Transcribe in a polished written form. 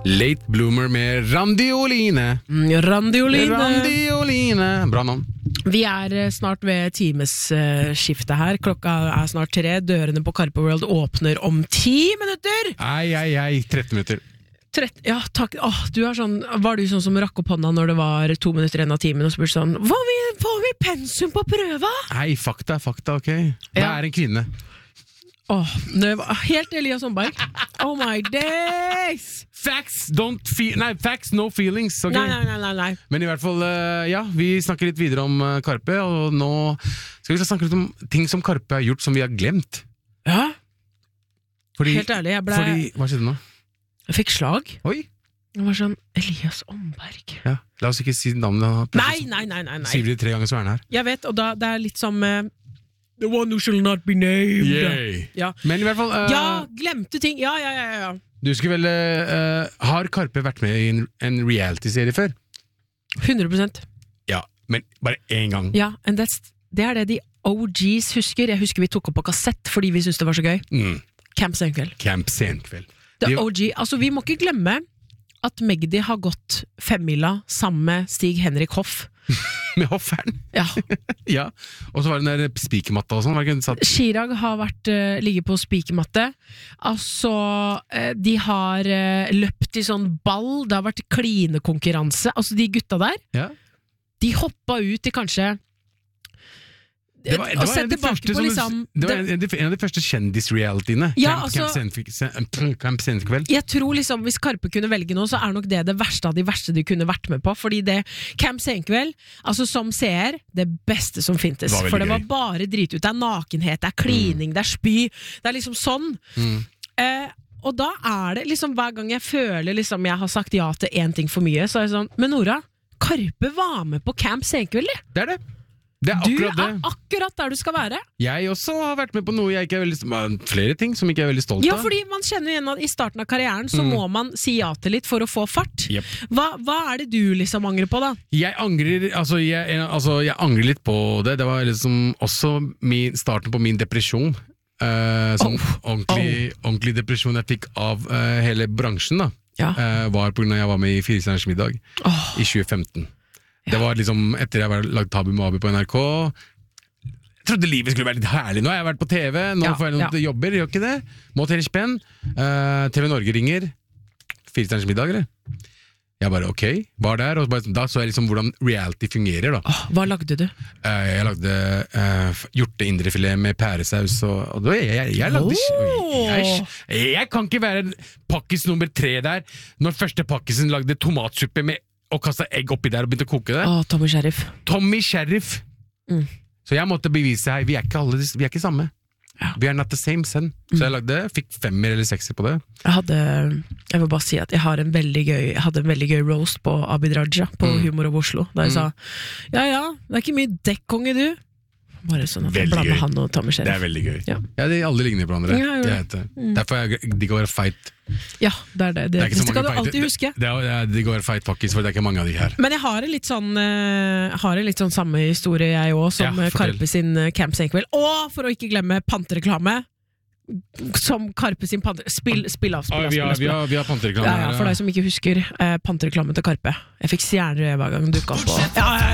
Late Bloomer med Randioline. Randioline. Bra navn. Vi snart ved timesskiftet her. Klokka snart 3. Dørene på Carpe World åpner om 10 minutter. 13 minutter. Ja, takk. Du sånn, var du sånn som rakk opp hånda når det var 2 minutter igjen av timen og spurte sånn, får vi pensum på prøva? Nei, fakta, ok. Det en kvinne. Det var helt Elias Omberg. Oh my days! Facts, facts, no feelings. Okay? Nei. Men i hvert fall, vi snakker litt videre om Carpe, og nå skal vi snakke litt om ting som Carpe har gjort som vi har glemt. Ja. Helt ærlig, hva skjedde nå? Jeg fikk slag. Oi. Det var sånn, Elias Omberg. Ja, la oss ikke si navnet. Nei. Sier vi det 3 ganger, så han her. Jeg vet, og det litt som... The one who shall not be named. Ja. Men i hvert fall glemte ting. Ja. Du skulle vel har Carpe vært med i en reality-serie før? 100%. Ja, men bare en gang. Ja, det det de OGs husker. Jeg husker vi tok opp på kassett fordi vi syntes det var så gøy. Camp Senkveld. The OG. Altså, vi må ikke glemme at Magdi har gått 5-mila sammen med Stig Henrik Hoff. Med Hofferen? Ja. Ja. Og så var det den der spikermatta og sånn. Chirag har ligget på spikermatte. Altså, de har løpt i sånn ball. Det har vært klinekonkurranse. Altså, de gutta der, de hoppa ut i kanskje... Det var en av de første kjendis-realityene. Camp Senkveld. Jeg tror liksom, hvis Carpe kunne velge nå, så nok det verste av de verste de kunne vært med på. Fordi det Camp Senkveld, altså som seer, det beste som finnes. For det var bare drit ut. Det nakenhet, det klining, det spy. Det liksom sånn. Og da det liksom, hver gang jeg føler liksom, jeg har sagt ja til en ting for mye, så det sånn, men Nora, Carpe var med på Camp Senkveld. Det det. Du akkurat der du skal være. Jeg også har vært med på noe jeg ikke veldig flere ting som ikke veldig stolt av. Ja, fordi man kjenner igjen at i starten av karrieren så må man si ja til litt for å få fart. Yep. Hva det du liksom angrer på da? Jeg angrer litt på det. Det var liksom også starten på min depresjon. Ordentlig depresjon jeg fikk av hele bransjen da. Var på grunn av jeg var med i 4 stjerners middag i 2015. Det var liksom etter jeg var lagd Tabu med Abi på NRK. Jeg trodde livet skulle være litt herlig. Nå har jeg vært på TV, nå får jeg noen jobber, gjør ikke det? Må tjene spenn. TV Norge ringer. 4 stjerners middag, eller? Jeg bare, ok, var der, og da så jeg liksom hvordan reality fungerer da. Hva lagde du? Jeg lagde hjorteindrefilet med pæresaus, og da jeg lagde... Jeg kan ikke være pakkis nummer 3 der, når første pakkisen lagde tomatsuppe med og kastet egg oppi der og begynte å koke det. Tommy Sheriff. Så jeg måtte bevise her, vi er ikke samme. Vi not the same son. Så jeg fikk 5 eller 6 på det. Jeg vil bare si at jeg hadde en veldig gøy roast på Abid Raja på Humor av Oslo, da jeg sa, det ikke mye dekkonge du. Bare sånn at jeg blander han og Tommy Sheriff. Det veldig gøy. Ja, de alle ligner på hverandre. Derfor de går feit. Ja, det det skal du alltid huske. De går feit pakkis, for det ikke mange av de her. Men jeg har en litt sånn samme historie jeg også, som Carpe sin Camp Senkveld. Og for å ikke glemme pantereklame, som Carpe sin spill av. Vi har pantereklame. For deg som ikke husker pantereklame til Carpe. Jeg fikk stjerner hver gang du dukket opp på.